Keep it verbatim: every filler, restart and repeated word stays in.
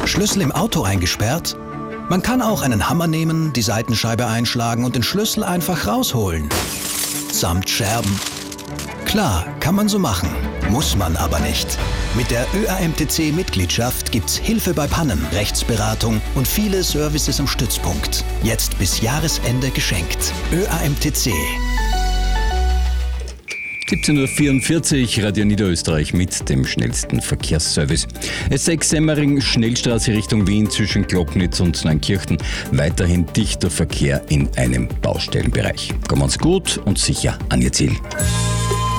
Schlüssel im Auto eingesperrt? Man kann auch einen Hammer nehmen, die Seitenscheibe einschlagen und den Schlüssel einfach rausholen. Samt Scherben. Klar, kann man so machen, muss man aber nicht. Mit der Ö A M T C-Mitgliedschaft gibt's Hilfe bei Pannen, Rechtsberatung und viele Services am Stützpunkt. Jetzt bis Jahresende geschenkt. Ö A M T C. siebzehn Uhr vierundvierzig, Radio Niederösterreich mit dem schnellsten Verkehrsservice. S sechs Semmering, Schnellstraße Richtung Wien zwischen Glocknitz und Neunkirchen. Weiterhin dichter Verkehr in einem Baustellenbereich. Kommen Sie gut und sicher an Ihr Ziel.